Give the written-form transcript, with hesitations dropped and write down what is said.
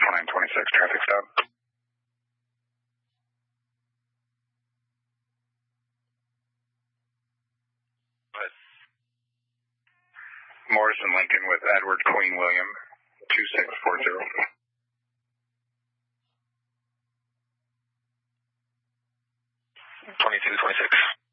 2926, traffic stop. Morrison Lincoln with Edward Queen William, 2640. 2226.